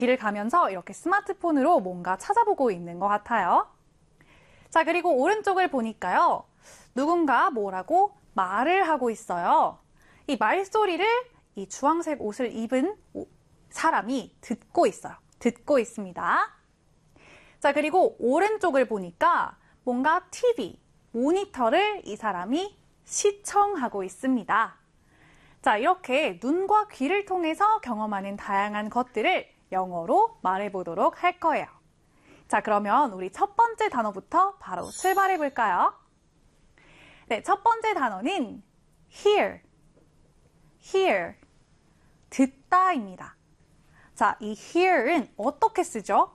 길을 가면서 이렇게 스마트폰으로 뭔가 찾아보고 있는 것 같아요. 자, 그리고 오른쪽을 보니까요. 누군가 뭐라고 말을 하고 있어요. 이 말소리를 이 주황색 옷을 입은 사람이 듣고 있어요. 듣고 있습니다. 자, 그리고 오른쪽을 보니까 뭔가 TV, 모니터를 이 사람이 시청하고 있습니다. 자, 이렇게 눈과 귀를 통해서 경험하는 다양한 것들을 영어로 말해보도록 할 거예요. 자, 그러면 우리 첫 번째 단어부터 바로 출발해 볼까요? 네, 첫 번째 단어는 hear, hear, 듣다입니다. 자, 이 hear은 어떻게 쓰죠?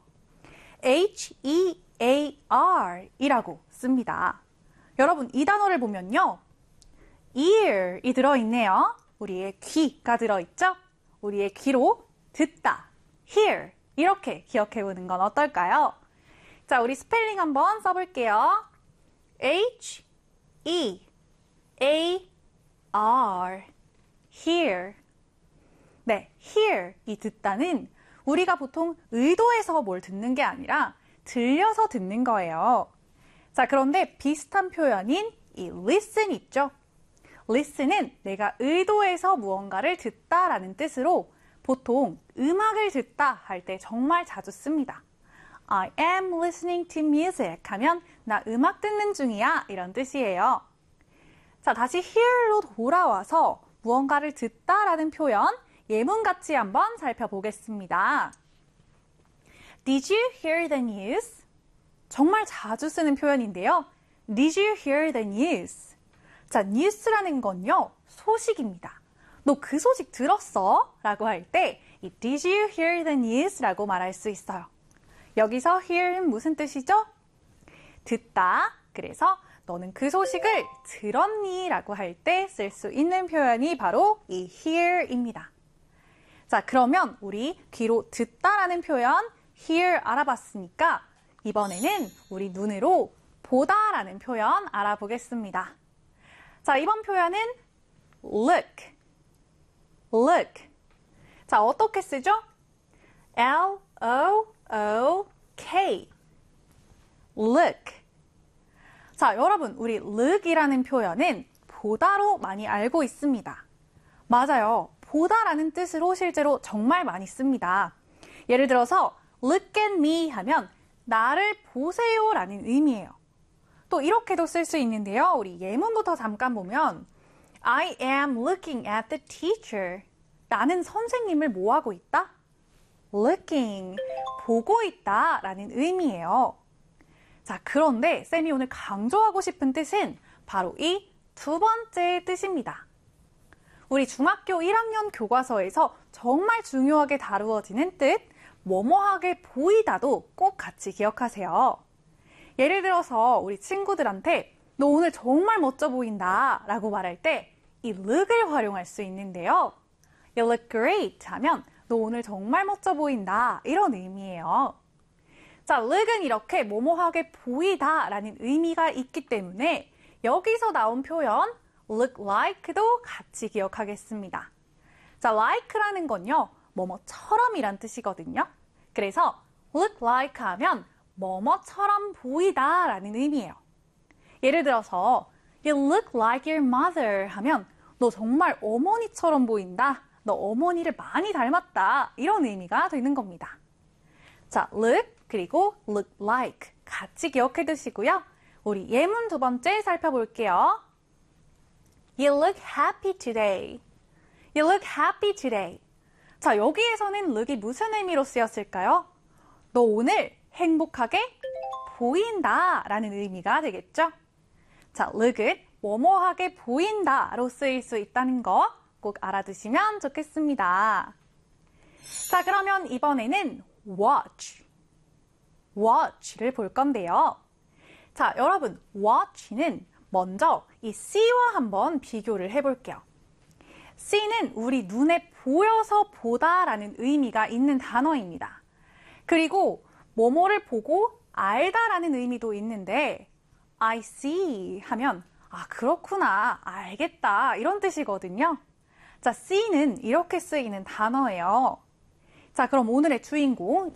H-E-A-R 이라고 씁니다. 여러분, 이 단어를 보면요. ear이 들어있네요. 우리의 귀가 들어있죠? 우리의 귀로 듣다, hear 이렇게 기억해보는 건 어떨까요? 자, 우리 스펠링 한번 써볼게요. H-E-A-R hear. 네, hear 이 듣다는 우리가 보통 의도해서 뭘 듣는 게 아니라 들려서 듣는 거예요. 자, 그런데 비슷한 표현인 이 listen 있죠? listen은 내가 의도해서 무언가를 듣다라는 뜻으로 보통 음악을 듣다 할 때 정말 자주 씁니다. I am listening to music 하면 나 음악 듣는 중이야 이런 뜻이에요. 자, 다시 hear로 돌아와서 무언가를 듣다라는 표현 예문같이 한번 살펴보겠습니다. Did you hear the news? 정말 자주 쓰는 표현인데요. Did you hear the news? 자, news라는 건요, 소식입니다. 너 그 소식 들었어? 라고 할 때 이 Did you hear the news? 라고 말할 수 있어요. 여기서 hear은 무슨 뜻이죠? 듣다. 그래서 너는 그 소식을 들었니? 라고 할 때 쓸 수 있는 표현이 바로 이 hear입니다. 자, 그러면 우리 귀로 듣다라는 표현 hear 알아봤으니까 이번에는 우리 눈으로 보다라는 표현 알아보겠습니다. 자, 이번 표현은 look, look. 자, 어떻게 쓰죠? L-O-O-K, look. 자, 여러분, 우리 look이라는 표현은 보다로 많이 알고 있습니다. 맞아요. 보다라는 뜻으로 실제로 정말 많이 씁니다. 예를 들어서 look at me 하면 나를 보세요 라는 의미예요. 또 이렇게도 쓸 수 있는데요. 우리 예문부터 잠깐 보면 I am looking at the teacher. 나는 선생님을 뭐 하고 있다? looking, 보고 있다 라는 의미예요. 자, 그런데 쌤이 오늘 강조하고 싶은 뜻은 바로 이 두 번째 뜻입니다. 우리 중학교 1학년 교과서에서 정말 중요하게 다루어지는 뜻, 뭐뭐하게 보이다도 꼭 같이 기억하세요. 예를 들어서 우리 친구들한테 너 오늘 정말 멋져 보인다 라고 말할 때 이 look을 활용할 수 있는데요. You look great 하면 너 오늘 정말 멋져 보인다 이런 의미예요. 자, look은 이렇게 뭐뭐하게 보이다 라는 의미가 있기 때문에 여기서 나온 표현 look like도 같이 기억하겠습니다. 자, like라는 건요, 뭐뭐처럼이란 뜻이거든요. 그래서 look like 하면 뭐뭐처럼 보이다 라는 의미예요. 예를 들어서 You look like your mother 하면 너 정말 어머니처럼 보인다. 너 어머니를 많이 닮았다. 이런 의미가 되는 겁니다. 자, look 그리고 look like 같이 기억해 두시고요. 우리 예문 두 번째 살펴볼게요. You look happy today. You look happy today. 자, 여기에서는 look이 무슨 의미로 쓰였을까요? 너 오늘 행복하게 보인다 라는 의미가 되겠죠? 자, look은 뭐뭐하게 보인다로 쓰일 수 있다는 거 꼭 알아두시면 좋겠습니다. 자, 그러면 이번에는 watch를 볼 건데요. 자, 여러분, watch는 먼저 이 see와 한번 비교를 해볼게요. see는 우리 눈에 보여서 보다라는 의미가 있는 단어입니다. 그리고 뭐뭐를 보고 알다라는 의미도 있는데 I see 하면 아, 그렇구나, 알겠다 이런 뜻이거든요. 자, see는 이렇게 쓰이는 단어예요. 자, 그럼 오늘의 주인공